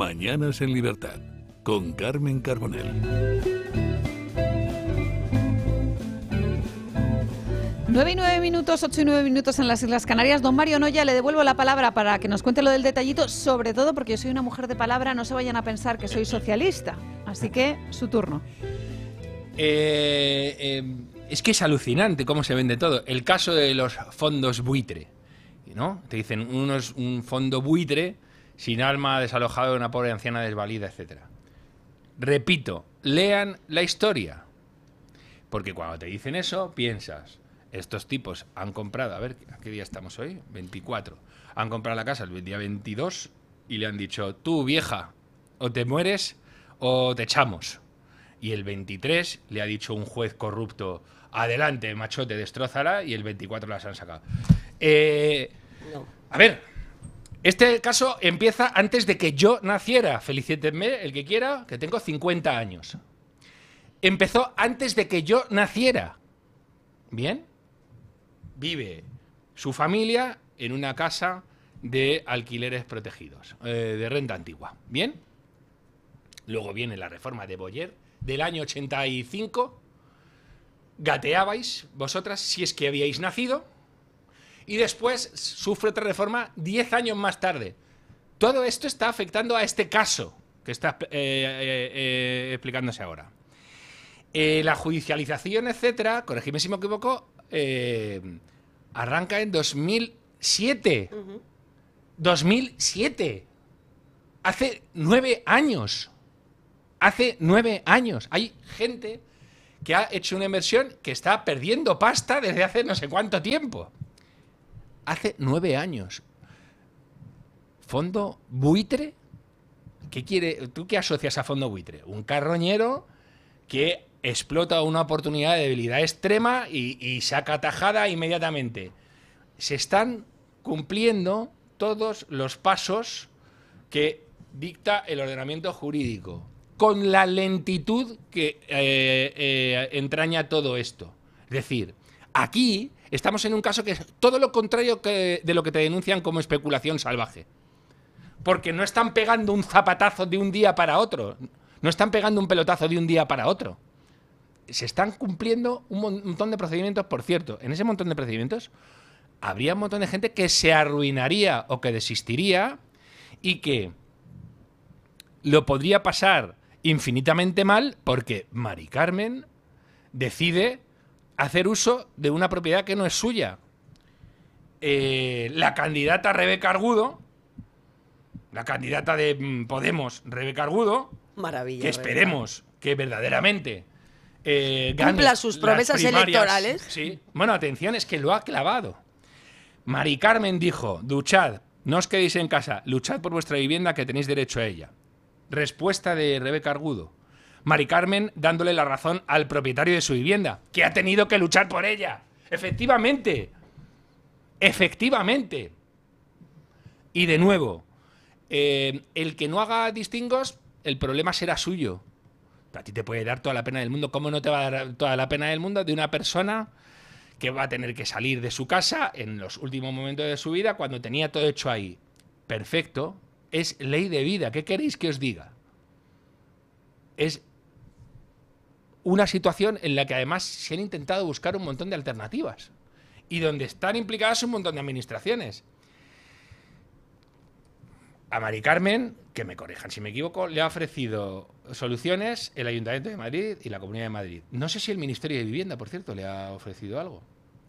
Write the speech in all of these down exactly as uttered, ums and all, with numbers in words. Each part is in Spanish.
Mañanas en Libertad, con Carmen Carbonell. Nueve y nueve minutos, ocho y nueve minutos en las Islas Canarias. Don Mario Noya, le devuelvo la palabra para que nos cuente lo del detallito, sobre todo porque yo soy una mujer de palabra, no se vayan a pensar que soy socialista. Así que, su turno. Eh, eh, es que es alucinante cómo se vende todo. El caso de los fondos buitre, ¿no? Te dicen, uno es un fondo buitre sin alma, desalojado de una pobre anciana desvalida, etcétera. Repito, lean la historia. Porque cuando te dicen eso, piensas... Estos tipos han comprado, a ver, ¿a qué día estamos hoy? veinticuatro. Han comprado la casa el día veintidós y le han dicho, tú vieja, o te mueres o te echamos. Y el veintitrés le ha dicho un juez corrupto, adelante, machote, destrózala, y el veinticuatro las han sacado. Eh, no. A ver, este caso empieza antes de que yo naciera. Felicítenme, el que quiera, que tengo cincuenta años. Empezó antes de que yo naciera. ¿Bien? Vive su familia en una casa de alquileres protegidos, eh, de renta antigua. ¿Bien? Luego viene la reforma de Boyer del año ochenta y cinco. Gateabais vosotras si es que habíais nacido. Y después sufre otra reforma diez años más tarde. Todo esto está afectando a este caso que está eh, eh, eh, explicándose ahora. Eh, la judicialización, etcétera, corregidme si me equivoco, eh, arranca en dos mil siete. Uh-huh. dos mil siete. Hace nueve años. Hace nueve años. Hay gente que ha hecho una inversión que está perdiendo pasta desde hace no sé cuánto tiempo. Hace nueve años. ¿Fondo buitre? ¿Qué quiere? ¿Tú qué asocias a fondo buitre? Un carroñero que explota una oportunidad de debilidad extrema y, y saca tajada inmediatamente. Se están cumpliendo todos los pasos que dicta el ordenamiento jurídico, con la lentitud que eh, eh, entraña todo esto. Es decir, aquí estamos en un caso que es todo lo contrario que de lo que te denuncian como especulación salvaje. Porque no están pegando un zapatazo de un día para otro, no están pegando un pelotazo de un día para otro. Se están cumpliendo un montón de procedimientos, por cierto. En ese montón de procedimientos habría un montón de gente que se arruinaría o que desistiría y que lo podría pasar infinitamente mal porque Mari Carmen decide hacer uso de una propiedad que no es suya. Eh, la candidata Rebeca Argudo, la candidata de Podemos, Rebeca Argudo, maravilla, que esperemos Rebeca. que verdaderamente eh, cumpla sus promesas electorales. Sí. Bueno, atención, es que lo ha clavado. Mari Carmen dijo, duchad, no os quedéis en casa, luchad por vuestra vivienda que tenéis derecho a ella. Respuesta de Rebeca Argudo. Mari Carmen dándole la razón al propietario de su vivienda, que ha tenido que luchar por ella. Efectivamente. Efectivamente. Y de nuevo, eh, el que no haga distingos, el problema será suyo. A ti te puede dar toda la pena del mundo. ¿Cómo no te va a dar toda la pena del mundo de una persona que va a tener que salir de su casa en los últimos momentos de su vida cuando tenía todo hecho ahí? Perfecto. Es ley de vida. ¿Qué queréis que os diga? Es una situación en la que además se han intentado buscar un montón de alternativas y donde están implicadas un montón de administraciones. A Mari Carmen, que me corrijan si me equivoco, le ha ofrecido soluciones el Ayuntamiento de Madrid y la Comunidad de Madrid. No sé si el Ministerio de Vivienda, por cierto, le ha ofrecido algo.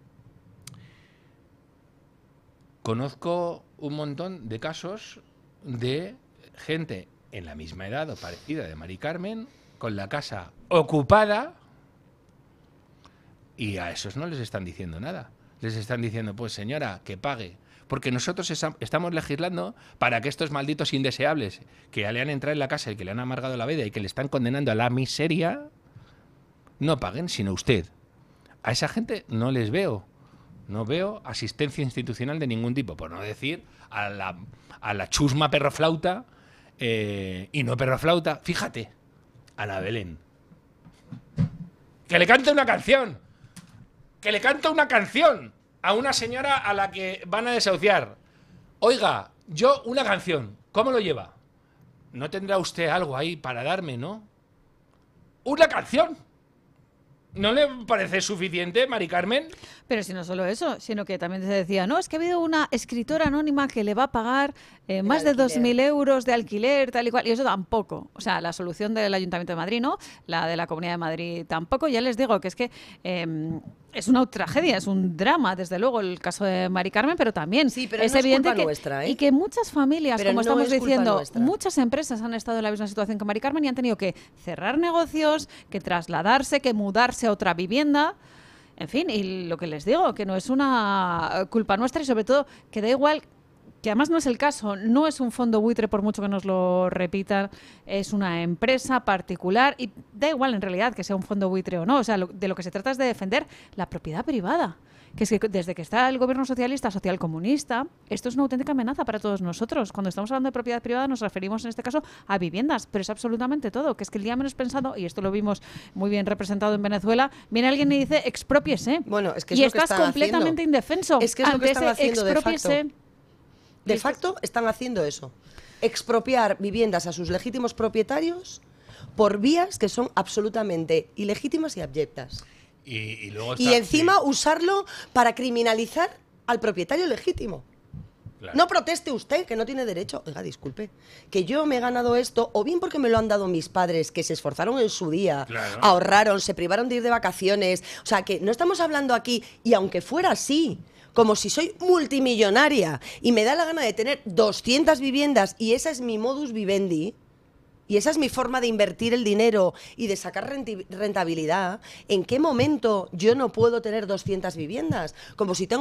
Conozco un montón de casos de gente en la misma edad o parecida de Mari Carmen, con la casa ocupada, y a esos no les están diciendo nada. Les están diciendo, pues señora, que pague. Porque nosotros estamos legislando para que estos malditos indeseables que le han entrado en la casa y que le han amargado la vida y que le están condenando a la miseria, no paguen, sino usted. A esa gente no les veo. No veo asistencia institucional de ningún tipo, por no decir a la, a la chusma perroflauta eh, y no perroflauta. Fíjate, Ana Belén. Que le cante una canción. Que le cante una canción a una señora a la que van a desahuciar. Oiga, yo una canción. ¿Cómo lo lleva? no tendrá usted algo ahí para darme, ¿no? ¡Una canción! ¿No le parece suficiente, Mari Carmen? Pero si no solo eso, sino que también se decía, no, es que ha habido una escritora anónima que le va a pagar eh, más de dos mil euros de alquiler, tal y cual, y eso tampoco. O sea, la solución del Ayuntamiento de Madrid, ¿no? La de la Comunidad de Madrid tampoco. Ya les digo que es que eh, es una tragedia, es un drama, desde luego, el caso de Mari Carmen, pero también sí, pero es no evidente es culpa que, nuestra, ¿eh? y que muchas familias, pero como no estamos es culpa diciendo, nuestra. muchas empresas han estado en la misma situación que Mari Carmen y han tenido que cerrar negocios, que trasladarse, que mudarse a otra vivienda. En fin, y lo que les digo, que no es una culpa nuestra y sobre todo que da igual, que además no es el caso, no es un fondo buitre por mucho que nos lo repitan, es una empresa particular y da igual en realidad que sea un fondo buitre o no, o sea, lo, de lo que se trata es de defender la propiedad privada. Que es que desde que está el gobierno socialista, socialcomunista, esto es una auténtica amenaza para todos nosotros. Cuando estamos hablando de propiedad privada nos referimos en este caso a viviendas, pero es absolutamente todo. Que es que el día menos pensado, y esto lo vimos muy bien representado en Venezuela, viene alguien y dice expropiese. Bueno, es que es y lo que estás están completamente haciendo. indefenso. Es que es lo que están haciendo de facto. De Y facto están haciendo eso. Expropiar viviendas a sus legítimos propietarios por vías que son absolutamente ilegítimas y abyectas. Y, y, luego está, y encima sí. usarlo para criminalizar al propietario legítimo. Claro. No proteste usted, que no tiene derecho. Oiga, disculpe, que yo me he ganado esto, o bien porque me lo han dado mis padres, que se esforzaron en su día, claro. ahorraron, se privaron de ir de vacaciones. O sea, que no estamos hablando aquí, y aunque fuera así, como si soy multimillonaria y me da la gana de tener doscientas viviendas y esa es mi modus vivendi, y esa es mi forma de invertir el dinero y de sacar rentabilidad, ¿en qué momento yo no puedo tener doscientas viviendas? Como si tengo